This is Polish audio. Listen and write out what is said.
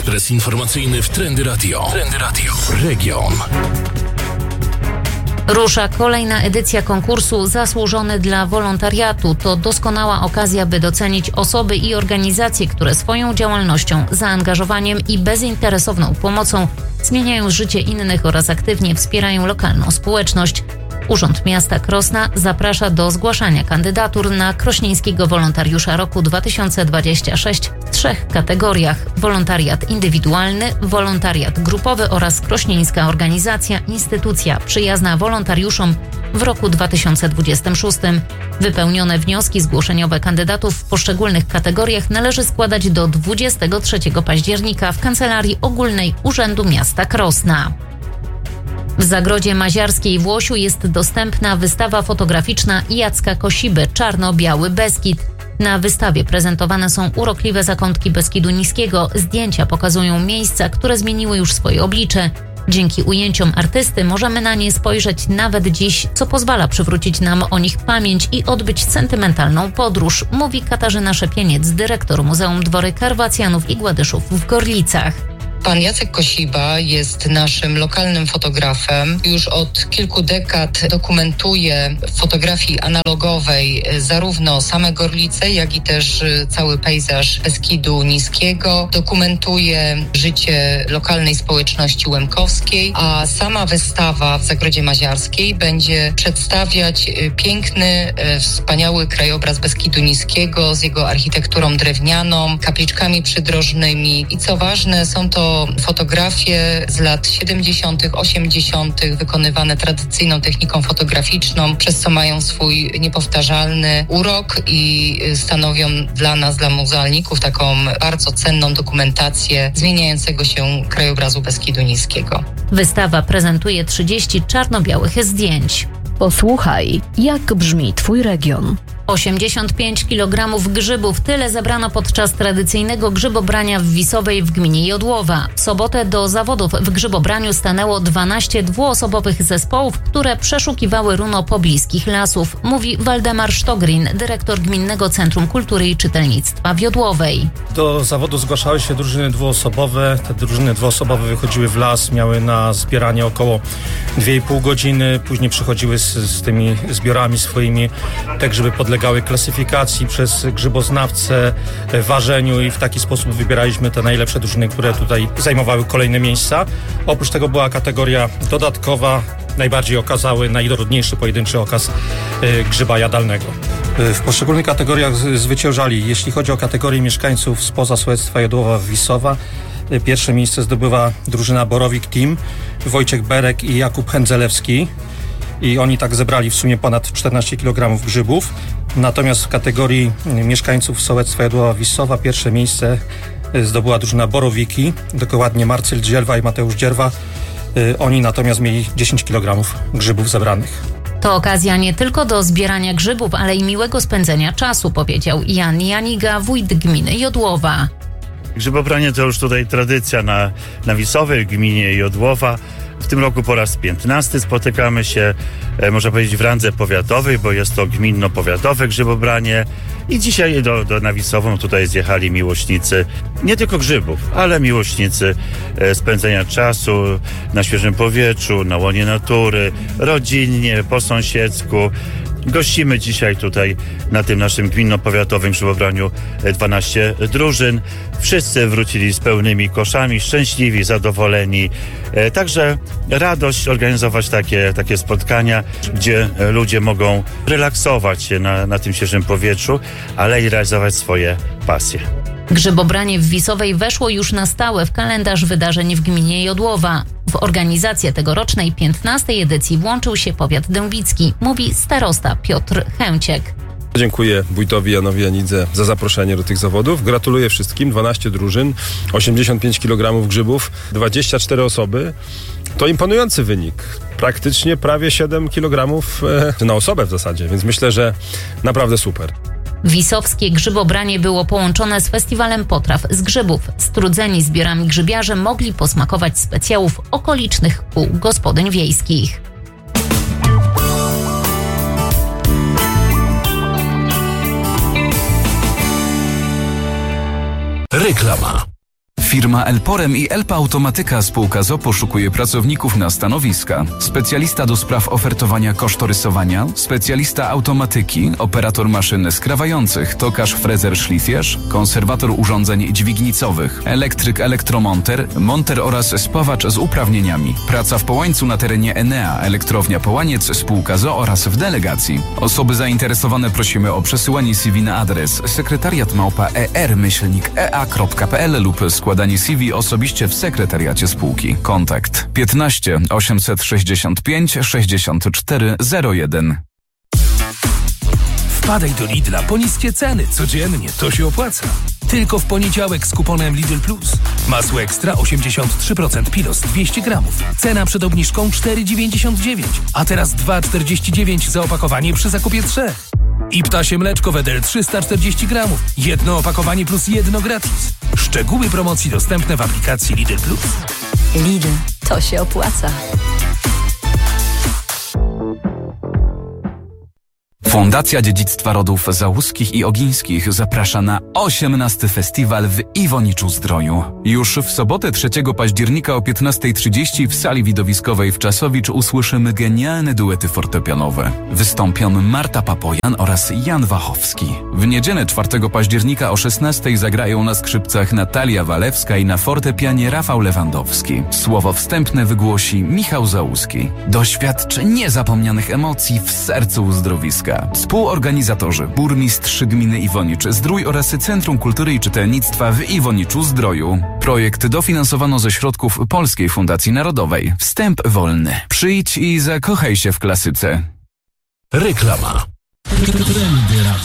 Ekspres informacyjny w Trendy Radio. Trendy Radio. Region. Rusza kolejna edycja konkursu Zasłużony dla Wolontariatu. To doskonała okazja, by docenić osoby i organizacje, które swoją działalnością, zaangażowaniem i bezinteresowną pomocą zmieniają życie innych oraz aktywnie wspierają lokalną społeczność. Urząd Miasta Krosna zaprasza do zgłaszania kandydatur na Krośnieńskiego Wolontariusza Roku 2026 w 3 kategoriach: wolontariat indywidualny, wolontariat grupowy oraz krośnieńska organizacja, instytucja przyjazna wolontariuszom w roku 2026. Wypełnione wnioski zgłoszeniowe kandydatów w poszczególnych kategoriach należy składać do 23 października w Kancelarii Ogólnej Urzędu Miasta Krosna. W Zagrodzie Maziarskiej w Łosiu jest dostępna wystawa fotograficzna Jacka Kosiby „Czarno-biały Beskid”. Na wystawie prezentowane są urokliwe zakątki Beskidu Niskiego. Zdjęcia pokazują miejsca, które zmieniły już swoje oblicze. Dzięki ujęciom artysty możemy na nie spojrzeć nawet dziś, co pozwala przywrócić nam o nich pamięć i odbyć sentymentalną podróż, mówi Katarzyna Szepieniec, dyrektor Muzeum Dwory Karwacjanów i Gładyszów w Gorlicach. Pan Jacek Kosiba jest naszym lokalnym fotografem. Już od kilku dekad dokumentuje w fotografii analogowej zarówno same Gorlice, jak i też cały pejzaż Beskidu Niskiego. Dokumentuje życie lokalnej społeczności łemkowskiej, a sama wystawa w Zagrodzie Maziarskiej będzie przedstawiać piękny, wspaniały krajobraz Beskidu Niskiego z jego architekturą drewnianą, kapliczkami przydrożnymi i co ważne, są to fotografie z lat 70., 80. wykonywane tradycyjną techniką fotograficzną, przez co mają swój niepowtarzalny urok i stanowią dla nas, dla muzealników, taką bardzo cenną dokumentację zmieniającego się krajobrazu Beskidu Niskiego. Wystawa prezentuje 30 czarno-białych zdjęć. Posłuchaj, jak brzmi Twój region. 85 kg grzybów. Tyle zebrano podczas tradycyjnego grzybobrania w Wisowej w gminie Jodłowa. W sobotę do zawodów w grzybobraniu stanęło 12 dwuosobowych zespołów, które przeszukiwały runo pobliskich lasów, mówi Waldemar Sztogrin, dyrektor Gminnego Centrum Kultury i Czytelnictwa w Jodłowej. Do zawodu zgłaszały się drużyny dwuosobowe. Te drużyny dwuosobowe wychodziły w las, miały na zbieranie około 2,5 godziny. Później przychodziły z tymi zbiorami swoimi, tak żeby podlegały klasyfikacji przez grzyboznawcę, ważeniu i w taki sposób wybieraliśmy te najlepsze drużyny, które tutaj zajmowały kolejne miejsca. Oprócz tego była kategoria dodatkowa, najbardziej okazały, najdorodniejszy pojedynczy okaz grzyba jadalnego. W poszczególnych kategoriach zwyciężali, jeśli chodzi o kategorię mieszkańców spoza sołectwa Jodłowa-Wisowa, pierwsze miejsce zdobywa drużyna Borowik Team, Wojciech Berek i Jakub Hędzelewski. I oni tak zebrali w sumie ponad 14 kg grzybów. Natomiast w kategorii mieszkańców sołectwa Jodłowa-Wisowa pierwsze miejsce zdobyła drużyna Borowiki, dokładnie Marcel Dzierwa i Mateusz Dzierwa. Oni natomiast mieli 10 kg grzybów zebranych. To okazja nie tylko do zbierania grzybów, ale i miłego spędzenia czasu, powiedział Jan Janiga, wójt gminy Jodłowa. Grzybobranie to już tutaj tradycja na Wisowej, w gminie Jodłowa. W tym roku po raz 15 spotykamy się, można powiedzieć, w randze powiatowej, bo jest to gminno-powiatowe grzybobranie. I dzisiaj na Wisową tutaj zjechali miłośnicy nie tylko grzybów, ale miłośnicy spędzenia czasu na świeżym powietrzu, na łonie natury, rodzinnie, po sąsiedzku. Gościmy dzisiaj tutaj na tym naszym gminno-powiatowym grzybobraniu 12 drużyn. Wszyscy wrócili z pełnymi koszami, szczęśliwi, zadowoleni. Także radość organizować takie spotkania, gdzie ludzie mogą relaksować się na tym świeżym powietrzu, ale i realizować swoje pasje. Grzybobranie w Wisowej weszło już na stałe w kalendarz wydarzeń w gminie Jodłowa. W organizację tegorocznej 15. edycji włączył się powiat dębicki, mówi starosta Piotr Chęciek. Dziękuję wójtowi Janowi Janidze za zaproszenie do tych zawodów. Gratuluję wszystkim. 12 drużyn, 85 kg grzybów, 24 osoby. To imponujący wynik. Praktycznie prawie 7 kg na osobę w zasadzie, więc myślę, że naprawdę super. Wisowskie grzybobranie było połączone z festiwalem potraw z grzybów. Strudzeni zbiorami grzybiarze mogli posmakować specjałów okolicznych kół gospodyń wiejskich. Reklama. Firma Elporem i Elpa Automatyka spółka z o.o. poszukuje pracowników na stanowiska. Specjalista do spraw ofertowania kosztorysowania, specjalista automatyki, operator maszyn skrawających, tokarz, frezer, szlifierz, konserwator urządzeń dźwignicowych, elektryk, elektromonter, monter oraz spawacz z uprawnieniami. Praca w Połańcu na terenie Enea, Elektrownia Połaniec, spółka z o.o. oraz w delegacji. Osoby zainteresowane prosimy o przesyłanie CV na adres sekretariat@er-ea.pl lub składanie CV osobiście w sekretariacie spółki. Kontakt 15 865 64 01. Wpadaj do Lidla po niskie ceny. Codziennie to się opłaca. Tylko w poniedziałek z kuponem Lidl Plus. Masło ekstra 83% Pilos 200 gramów. Cena przed obniżką 4,99. A teraz 2,49 za opakowanie przy zakupie 3. I ptasie mleczko Wedel 340 gramów. Jedno opakowanie plus jedno gratis. Szczegóły promocji dostępne w aplikacji Lidl Plus. Lidl, to się opłaca. Fundacja Dziedzictwa Rodów Załuskich i Ogińskich zaprasza na 18. festiwal w Iwoniczu-Zdroju. Już w sobotę 3 października o 15:30 w sali widowiskowej w Czasowicz usłyszymy genialne duety fortepianowe. Wystąpią Marta Papojan oraz Jan Wachowski. W niedzielę 4 października o 16:00 zagrają na skrzypcach Natalia Walewska i na fortepianie Rafał Lewandowski. Słowo wstępne wygłosi Michał Załuski. Doświadcz niezapomnianych emocji w sercu uzdrowiska. Współorganizatorzy burmistrz gminy Iwonicz-Zdrój oraz Centrum Kultury i Czytelnictwa w Iwoniczu-Zdroju. Projekt dofinansowano ze środków Polskiej Fundacji Narodowej. Wstęp wolny. Przyjdź i zakochaj się w klasyce. Reklama. Trendy Radio.